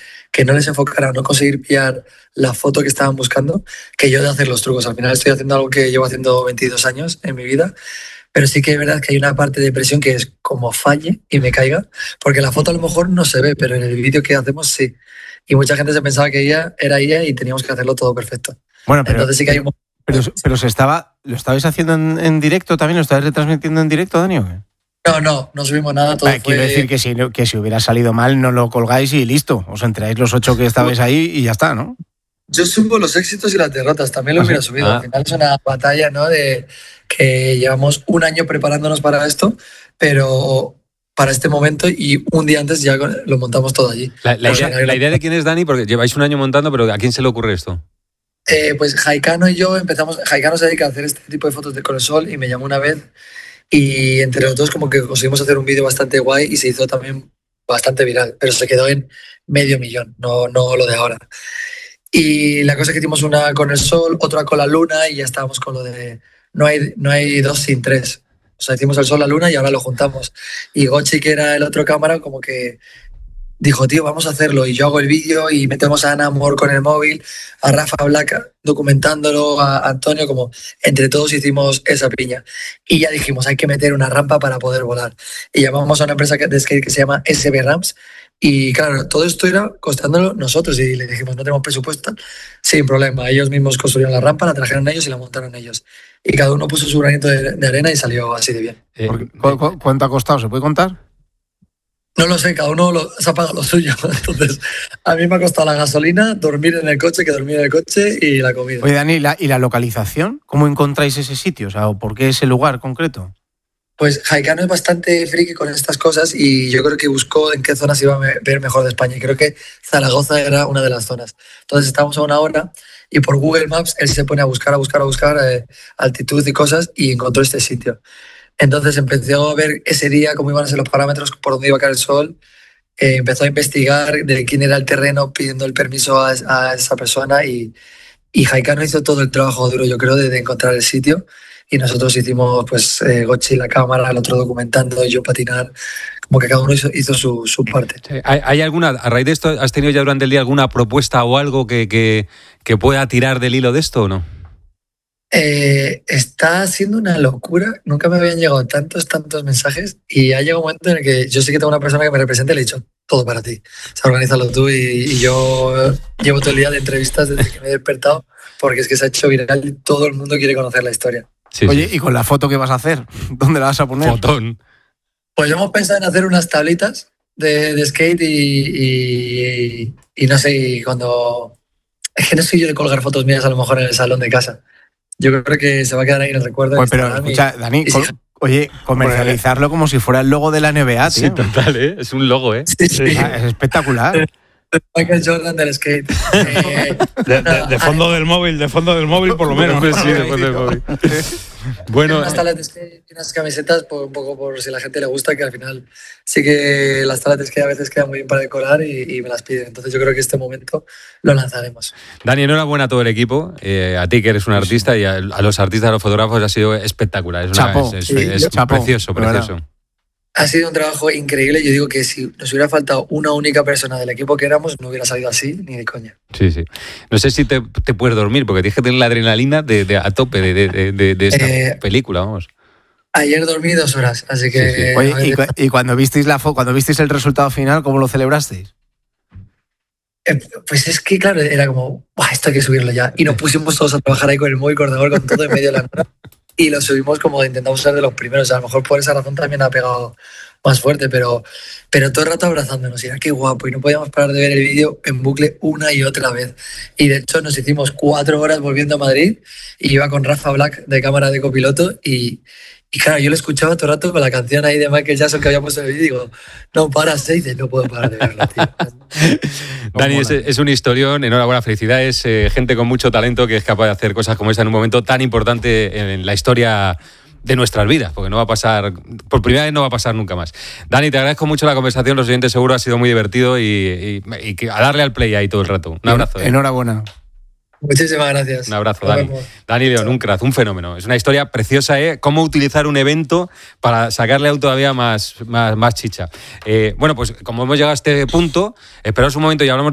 que no les enfocara a no conseguir pillar la foto que estaban buscando, que yo de hacer los trucos. Al final estoy haciendo algo que llevo haciendo 22 años en mi vida, pero sí que es verdad que hay una parte de presión que es como falle y me caiga, porque la foto a lo mejor no se ve, pero en el vídeo que hacemos sí. Y mucha gente se pensaba que ella era ella y teníamos que hacerlo todo perfecto. Bueno, pero, entonces sí que hay un... pero ¿lo estabais haciendo en directo también? ¿Lo estabais retransmitiendo en directo, Dani, o qué? No subimos nada. Todo quiero decir que si hubiera salido mal, no lo colgáis y listo. Os enteráis los 8 que estabais ahí y ya está, ¿no? Yo subo los éxitos y las derrotas, también lo hubiera subido. Al final es una batalla, ¿no? De que llevamos un año preparándonos para esto, pero para este momento, y un día antes ya lo montamos todo allí. La idea de quién es Dani, porque lleváis un año montando, pero ¿a quién se le ocurre esto? Pues Jaicano y yo empezamos. Jaicano se dedica a hacer este tipo de fotos con el sol y me llamó una vez, y entre los dos como que conseguimos hacer un vídeo bastante guay y se hizo también bastante viral, pero se quedó en 500.000, no lo de ahora. Y la cosa es que hicimos una con el sol, otra con la luna, y ya estábamos con lo de no hay dos sin tres. O sea, hicimos el sol, la luna y ahora lo juntamos. Y Gochi, que era el otro cámara, como que dijo, tío, vamos a hacerlo. Y yo hago el vídeo y metemos a Ana Amor con el móvil, a Rafa Black documentándolo, a Antonio, como entre todos hicimos esa piña. Y ya dijimos, hay que meter una rampa para poder volar. Y llamamos a una empresa de skate que se llama SB Ramps. Y claro, todo esto era costándolo nosotros, y le dijimos, no tenemos presupuesto, sin problema. Ellos mismos construyeron la rampa, la trajeron ellos y la montaron ellos. Y cada uno puso su granito de arena y salió así de bien. ¿Cuánto ha costado? ¿Se puede contar? No lo sé, cada uno se ha pagado lo suyo. Entonces, a mí me ha costado la gasolina, dormir en el coche, que dormir en el coche, y la comida. Oye, Dani, ¿y la localización? ¿Cómo encontráis ese sitio? O sea, ¿por qué ese lugar concreto? Pues Jaicano es bastante friki con estas cosas y yo creo que buscó en qué zonas iba a ver mejor de España, y creo que Zaragoza era una de las zonas. Entonces estábamos a una hora y por Google Maps él se pone a buscar altitud y cosas, y encontró este sitio. Entonces empezó a ver ese día cómo iban a ser los parámetros, por dónde iba a caer el sol, empezó a investigar de quién era el terreno, pidiendo el permiso a esa persona, y Jaicano hizo todo el trabajo duro, yo creo, de encontrar el sitio. Y nosotros hicimos, pues, Gochi la cámara, el otro documentando y yo patinar. Como que cada uno hizo su parte. ¿Hay alguna, a raíz de esto, has tenido ya durante el día alguna propuesta o algo que pueda tirar del hilo de esto o no? Está siendo una locura. Nunca me habían llegado tantos mensajes, y ha llegado un momento en el que yo sé que tengo una persona que me representa y le he dicho, todo para ti. O sea, organízalo tú, y yo llevo todo el día de entrevistas desde que me he despertado, porque es que se ha hecho viral y todo el mundo quiere conocer la historia. Sí, Oye, sí. ¿y con la foto qué vas a hacer? ¿Dónde la vas a poner? Fotón. Pues hemos pensado en hacer unas tablitas de skate y no sé, y cuando... Es que no soy yo de colgar fotos mías a lo mejor en el salón de casa. Yo creo que se va a quedar ahí en el recuerdo. Pues, pero escucha, Dani, oye, comercializarlo como si fuera el logo de la NBA, tío. Sí, total, ¿eh? Es un logo, ¿eh? Sí. Es espectacular. Michael Jordan del skate. De fondo del móvil, por lo menos. Sí, de fondo del móvil. Bueno, unas tablas de skate y unas camisetas, un poco por si a la gente le gusta, que al final sí que las tablas de skate a veces quedan muy bien para decorar y me las piden. Entonces yo creo que este momento lo lanzaremos. Dani, enhorabuena a todo el equipo, a ti que eres un artista, y a los artistas, a los fotógrafos, ha sido espectacular. Es precioso. Ha sido un trabajo increíble. Yo digo que si nos hubiera faltado una única persona del equipo que éramos, no hubiera salido así ni de coña. Sí. No sé si te puedes dormir, porque tienes que tener la adrenalina a tope de esta película, vamos. Ayer dormí 2 horas, así que... Sí. Oye, y cuando visteis cuando visteis el resultado final, ¿cómo lo celebrasteis? Pues es que, claro, era como, esto hay que subirlo ya. Y nos pusimos todos a trabajar ahí con el móvil, con todo en medio de la nada. Y lo subimos como intentamos ser de los primeros. O sea, a lo mejor por esa razón también ha pegado más fuerte, pero todo el rato abrazándonos. Y era qué guapo. Y no podíamos parar de ver el vídeo en bucle una y otra vez. Y de hecho nos hicimos 4 horas volviendo a Madrid, y iba con Rafa Black de cámara de copiloto, y claro, yo lo escuchaba todo el rato con la canción ahí de Michael Jackson que había puesto en el vídeo, y digo, no paras, y dice, no puedo parar de verlo, tío. Dani, es un historión, enhorabuena, felicidades, gente con mucho talento que es capaz de hacer cosas como esta en un momento tan importante en la historia de nuestras vidas, porque no va a pasar, por primera vez no va a pasar nunca más. Dani, te agradezco mucho la conversación, los oyentes seguro ha sido muy divertido, y a darle al play ahí todo el rato. Un abrazo. Enhorabuena. Muchísimas gracias. Un abrazo, Dani. Dani León, un crack, un fenómeno. Es una historia preciosa, ¿eh? Cómo utilizar un evento para sacarle aún todavía más chicha. Bueno, pues como hemos llegado a este punto, esperaos un momento y hablamos